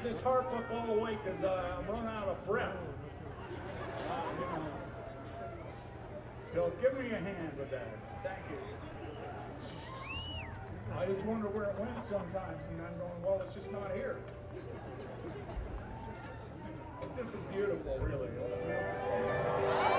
this harp up all the way because I'm running out of breath. So give me a hand with that. Thank you. I just wonder where it went sometimes, and I'm going, well, it's just not here. But this is beautiful, really.